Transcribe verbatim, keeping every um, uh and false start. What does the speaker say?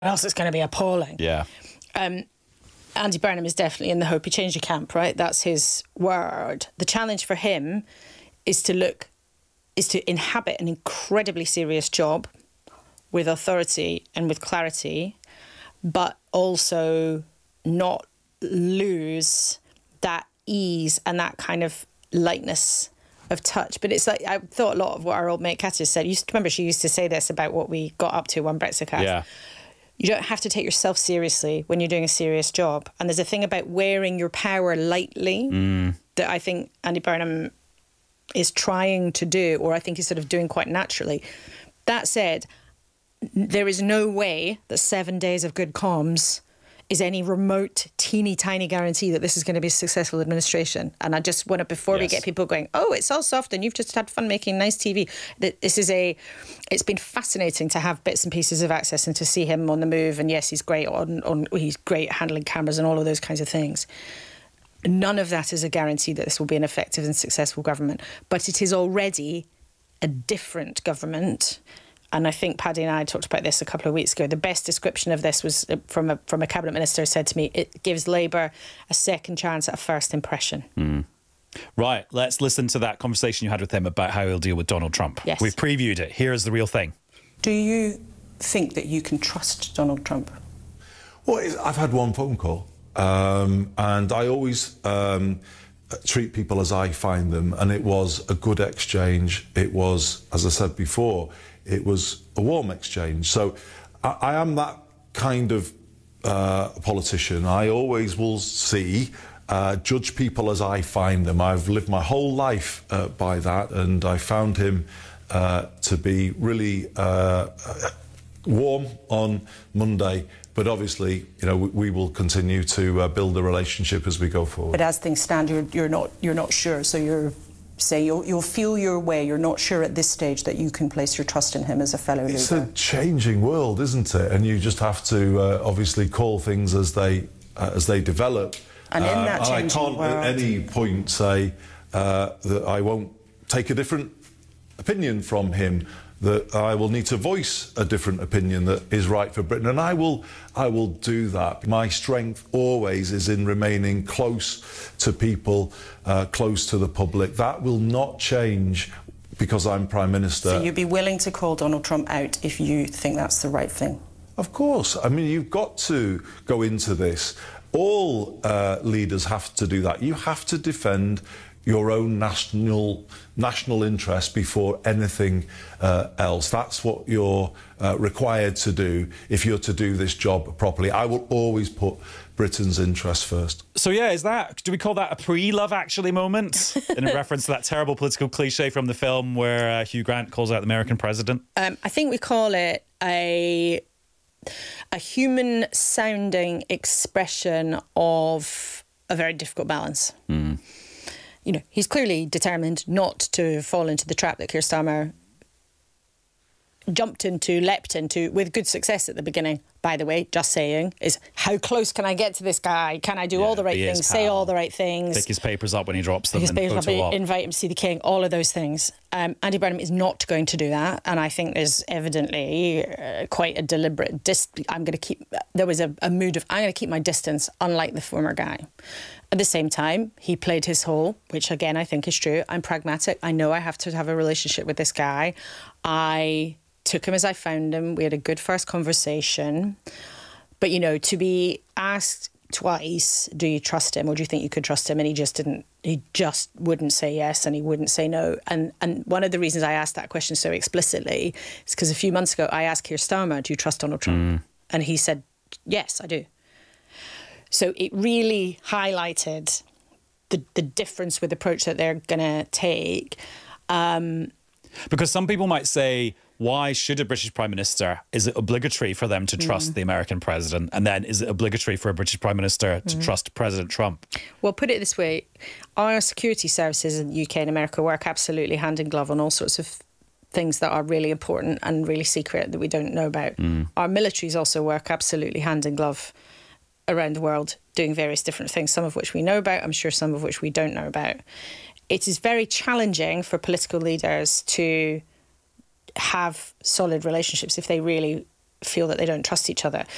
else it's going to be appalling. Yeah. Um, Andy Burnham is definitely in the hope he change the camp, right? That's his word. The challenge for him is to look, is to inhabit an incredibly serious job with authority and with clarity, but also not lose that ease and that kind of lightness of touch. But it's like, I thought a lot of what our old mate Katja said. You used to remember she used to say this about what we got up to on Brexitcast. Yeah. You don't have to take yourself seriously when you're doing a serious job. And there's a thing about wearing your power lightly mm. that I think Andy Burnham is trying to do, or I think he's sort of doing quite naturally. That said, there is no way that seven days of good comms is any remote, teeny tiny guarantee that this is going to be a successful administration. And I just want to, before yes. we get people going, oh, it's all soft and you've just had fun making nice T V. This is a, it's been fascinating to have bits and pieces of access and to see him on the move. And yes, he's great on, on he's great at handling cameras and all of those kinds of things. None of that is a guarantee that this will be an effective and successful government. But it is already a different government. And I think Paddy and I talked about this a couple of weeks ago. The best description of this was from a from a cabinet minister who said to me, it gives Labour a second chance at a first impression. Mm. Right, let's listen to that conversation you had with him about how he'll deal with Donald Trump. Yes. We've previewed it. Here's the real thing. Do you think that you can trust Donald Trump? Well, I've had one phone call, um, and I always um, treat people as I find them, and it was a good exchange. It was, as I said before, it was a warm exchange. So I, I am that kind of uh, politician. I always will see, uh, judge people as I find them. I've lived my whole life uh, by that, and I found him uh, to be really uh, warm on Monday. But obviously, you know, we, we will continue to uh, build a relationship as we go forward. But as things stand, you're, you're not you're not sure. So you're saying you'll, you'll feel your way. You're not sure at this stage that you can place your trust in him as a fellow leader. It's a changing world, isn't it? And you just have to uh, obviously call things as they uh, as they develop. And in that uh, changing I can't world, at any point say uh, that I won't take a different opinion from him, that I will need to voice a different opinion that is right for Britain, and I will I will do that. My strength always is in remaining close to people, uh, close to the public. That will not change because I'm Prime Minister. So you'd be willing to call Donald Trump out if you think that's the right thing? Of course. I mean, you've got to go into this. All uh, leaders have to do that. You have to defend your own national national interest before anything uh, else. That's what you're uh, required to do if you're to do this job properly. I will always put Britain's interest first. So yeah, is that, do we call that a pre-Love Actually moment? In reference to that terrible political cliche from the film where uh, Hugh Grant calls out the American president? Um, I think we call it a a human-sounding expression of a very difficult balance. Mm. You know, he's clearly determined not to fall into the trap that Keir Starmer jumped into, leapt into, with good success at the beginning, by the way, just saying, is how close can I get to this guy? Can I do yeah, all the right things, pal. say all the right things? Pick his papers up when he drops them. Pick his and papers photo up, op. invite him to see the King, all of those things. Um, Andy Burnham is not going to do that, and I think there's evidently uh, quite a deliberate, dis- I'm going to keep, there was a, a mood of, I'm going to keep my distance, unlike the former guy. At the same time, he played his whole, which again, I think is true. I'm pragmatic. I know I have to have a relationship with this guy. I took him as I found him. We had a good first conversation. But, you know, to be asked twice, do you trust him or do you think you could trust him? And he just didn't, he just wouldn't say yes and he wouldn't say no. And and one of the reasons I asked that question so explicitly is because a few months ago I asked Keir Starmer, do you trust Donald Trump? Mm. And he said, yes, I do. So it really highlighted the, the difference with the approach that they're going to take. Um, because some people might say, why should a British Prime Minister, is it obligatory for them to trust mm. the American president? And then is it obligatory for a British Prime Minister to mm. trust President Trump? Well, put it this way, our security services in the U K and America work absolutely hand in glove on all sorts of things that are really important and really secret that we don't know about. Mm. Our militaries also work absolutely hand in glove around the world doing various different things, some of which we know about, I'm sure some of which we don't know about. It is very challenging for political leaders to have solid relationships if they really feel that they don't trust each other.